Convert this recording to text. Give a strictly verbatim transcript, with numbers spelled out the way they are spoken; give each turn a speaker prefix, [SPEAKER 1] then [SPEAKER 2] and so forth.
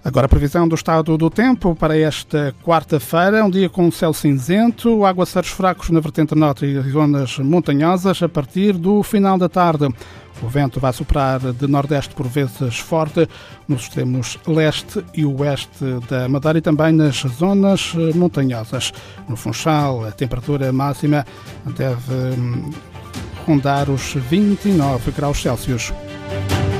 [SPEAKER 1] Agora a previsão do estado do tempo para esta quarta-feira, um dia com céu cinzento, aguaceiros fracos na vertente norte e zonas montanhosas a partir do final da tarde. O vento vai soprar de nordeste por vezes forte nos extremos leste e oeste da Madeira e também nas zonas montanhosas. No Funchal, a temperatura máxima deve rondar os vinte e nove graus Celsius.